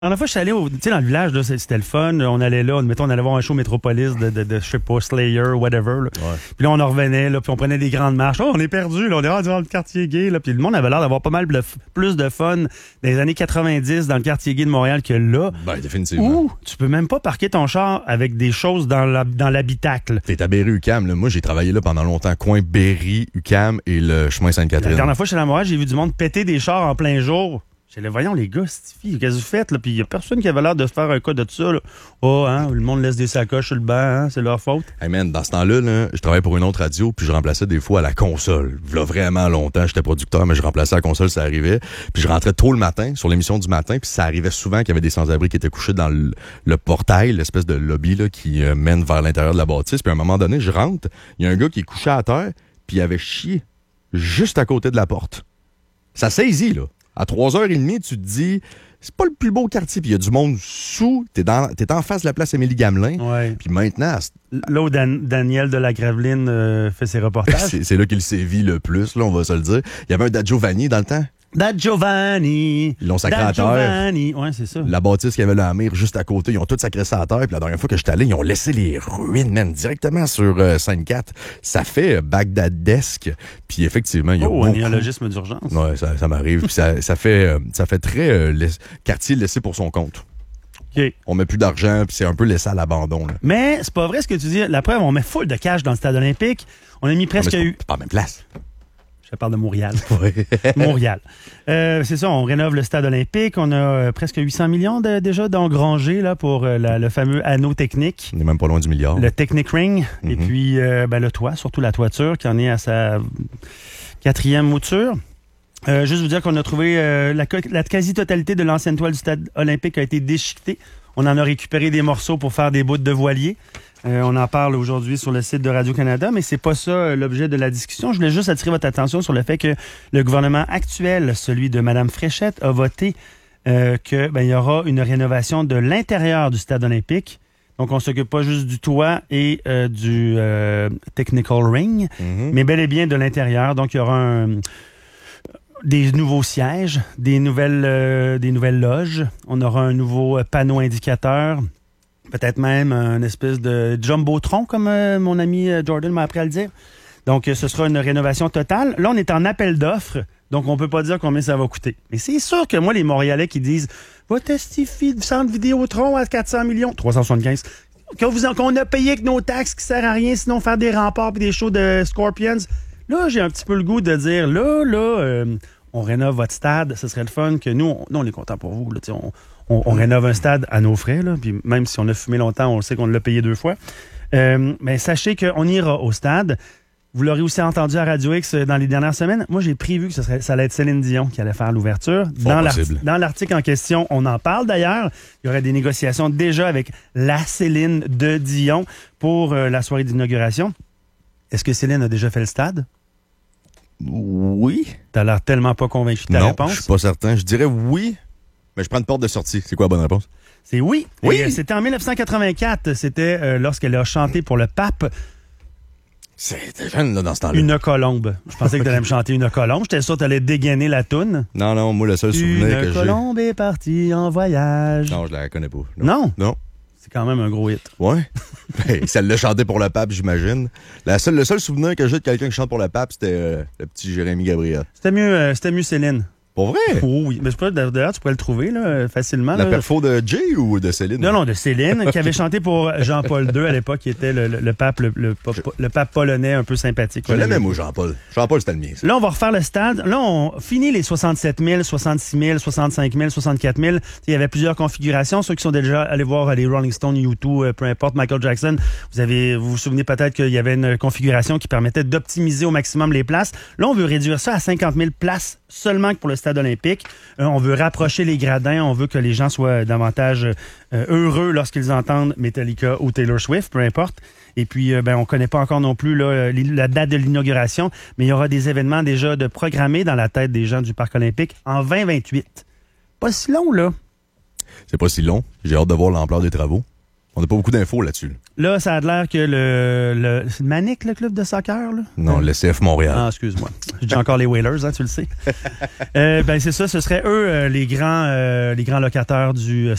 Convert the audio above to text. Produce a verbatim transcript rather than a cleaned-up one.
La dernière fois, je suis allé au, tu sais, dans le village, là, c'était le fun. On allait là, mettons, on allait voir un show Métropolis de, de, de je sais pas, Slayer, whatever. Là. Ouais. Puis là, on en revenait, là, puis on prenait des grandes marches. Oh, on est perdu, là, on est rendu dans le quartier gay, là. Puis le monde avait l'air d'avoir pas mal de, plus de fun dans les années quatre-vingt-dix dans le quartier gay de Montréal que là. Ben, définitivement. Où tu peux même pas parquer ton char avec des choses dans, la, dans l'habitacle. T'es à Berry-UQAM, là. Moi, j'ai travaillé là pendant longtemps. Coin Berry-UQAM et le chemin Sainte-Catherine. La dernière fois, chez la Montréal, j'ai vu du monde péter des chars en plein jour. J'ai dit, voyons, les gars, Stifi, qu'est-ce que vous faites, là? Puis il y a personne qui avait l'air de se faire un cas de ça, là. Oh, hein, le monde laisse des sacoches sur le banc, hein, c'est leur faute. Hey man, dans ce temps-là, là, je travaillais pour une autre radio, puis je remplaçais des fois à la console. Là, vraiment longtemps, j'étais producteur, mais je remplaçais à la console, ça arrivait. Puis je rentrais tôt le matin, sur l'émission du matin, puis ça arrivait souvent qu'il y avait des sans-abri qui étaient couchés dans le, le portail, l'espèce de lobby là, qui euh, mène vers l'intérieur de la bâtisse. Puis à un moment donné, je rentre, il y a un gars qui est couché à terre, puis il avait chié juste à côté de la porte. Ça saisit, là. À trois heures trente, tu te dis, c'est pas le plus beau quartier, puis il y a du monde sous, t'es, dans, t'es en face de la place Émilie-Gamelin, ouais. Puis maintenant... Là où Dan- Daniel de la Graveline euh, fait ses reportages. c'est, c'est là qu'il sévit le plus, là, on va se le dire. Il y avait un Da Giovanni dans le temps. Da Giovanni. Ils l'ont sacré Da à terre. Giovanni. Ouais, c'est ça. La bâtisse qui avait la mire juste à côté, ils ont tout sacré ça à terre. Puis la dernière fois que j'étais allé, ils ont laissé les ruines, man, directement sur euh, Sainte-Cat. Ça fait euh, Bagdadesque. Puis effectivement, il y a oh, beaucoup... un néologisme d'urgence. Ouais, ça, ça m'arrive. Puis ça, ça fait, euh, ça fait très euh, laiss... quartier laissé pour son compte. Okay. On met plus d'argent, puis c'est un peu laissé à l'abandon. Là. Mais c'est pas vrai ce que tu dis. La preuve, on met full de cash dans le stade olympique. On a mis presque... Non, mais c'est, eu... pas, c'est pas la même place. Je parle de Montréal. Montréal. Euh, c'est ça, on rénove le stade olympique. On a euh, presque huit cents millions de, déjà d'engrangés là, pour euh, la, le fameux anneau technique. On n'est même pas loin du milliard. Le Technic Ring. Mm-hmm. Et puis euh, ben, le toit, surtout la toiture qui en est à sa quatrième mouture. Euh, juste vous dire qu'on a trouvé euh, la, la quasi-totalité de l'ancienne toile du stade olympique a été déchiquetée. On en a récupéré des morceaux pour faire des bouts de voilier. Euh, on en parle aujourd'hui sur le site de Radio-Canada, mais c'est pas ça euh, l'objet de la discussion. Je voulais juste attirer votre attention sur le fait que le gouvernement actuel, celui de Mme Fréchette, a voté euh, que ben, il y aura une rénovation de l'intérieur du stade olympique. Donc, on s'occupe pas juste du toit et euh, du euh, Technical Ring, Mm-hmm. mais bel et bien de l'intérieur. Donc, il y aura un... des nouveaux sièges, des nouvelles, euh, des nouvelles loges. On aura un nouveau euh, panneau indicateur, peut-être même un espèce de jumbotron, comme euh, mon ami euh, Jordan m'a appris à le dire. Donc, euh, ce sera une rénovation totale. Là, on est en appel d'offres, donc on peut pas dire combien ça va coûter. Mais c'est sûr que moi, les Montréalais qui disent « Va testifier du centre Vidéotron à quatre cents millions, trois cent soixante-quinze, qu'on, vous en, qu'on a payé avec nos taxes qui sert à rien, sinon faire des remparts et des shows de Scorpions. » Là, j'ai un petit peu le goût de dire, là, là, euh, on rénove votre stade. Ce serait le fun que nous, on, nous, on est contents pour vous. Là, on, on, on rénove un stade à nos frais. Là, puis même si on a fumé longtemps, on sait qu'on l'a payé deux fois. Euh, mais sachez qu'on ira au stade. Vous l'aurez aussi entendu à Radio X dans les dernières semaines. Moi, j'ai prévu que ce serait, ça allait être Céline Dion qui allait faire l'ouverture. Dans, l'arti- dans l'article en question, on en parle d'ailleurs. Il y aurait des négociations déjà avec la Céline de Dion pour euh, la soirée d'inauguration. Est-ce que Céline a déjà fait le stade? Oui. T'as l'air tellement pas convaincu de ta non, réponse. je suis pas certain. Je dirais oui, mais je prends une porte de sortie. C'est quoi la bonne réponse? C'est oui. Oui. Et, euh, c'était en dix-neuf cent quatre-vingt-quatre. C'était euh, lorsqu'elle a chanté pour le pape. C'était jeune, là, dans ce temps-là. Une colombe. Je pensais que tu allais me chanter une colombe. J'étais sûr que tu allais dégainer la toune. Non, non, moi, le seul souvenir une que j'ai... Une colombe est partie en voyage. Non, je la connais pas. Non? Non? Non. C'est quand même un gros hit. Ouais. Ben, ça l'a chanté pour le pape, j'imagine. La seule, le seul souvenir que j'ai de quelqu'un qui chante pour le pape, c'était euh, le petit Jérémy Gabriel. C'était mieux, euh, c'était mieux Céline. Pour vrai? Oh, oui. Mais je sais pas, d'ailleurs, tu pourrais le trouver là, facilement. La là. perfo de Jay ou de Céline? Non, non, de Céline, qui avait chanté pour Jean-Paul deux à l'époque, qui était le, le, le pape le, le, le pape polonais un peu sympathique. Je l'aimais, moi, Jean-Paul. Jean-Paul, c'était le mien. Ça. Là, on va refaire le stade. Là, on finit les soixante-sept mille, soixante-six mille, soixante-cinq mille, soixante-quatre mille. Il y avait plusieurs configurations. Ceux qui sont déjà allés voir les Rolling Stones, U deux, peu importe, Michael Jackson, vous avez, vous vous souvenez peut-être qu'il y avait une configuration qui permettait d'optimiser au maximum les places. Là, on veut réduire ça à cinquante mille places seulement que pour le stade olympique. Euh, on veut rapprocher les gradins, on veut que les gens soient davantage euh, heureux lorsqu'ils entendent Metallica ou Taylor Swift, peu importe. Et puis, euh, ben, on connaît pas encore non plus là, la date de l'inauguration, mais il y aura des événements déjà de programmés dans la tête des gens du Parc olympique en vingt vingt-huit. Pas si long, là. C'est pas si long. J'ai hâte de voir l'ampleur des travaux. On n'a pas beaucoup d'infos là-dessus. Là, ça a l'air que le... le c'est Manic, le club de soccer, là? Non, le C F Montréal. Ah, excuse-moi. Je dis encore les Whalers, hein, tu le sais. euh, ben, c'est ça, ce serait eux euh, les grands euh, les grands locataires du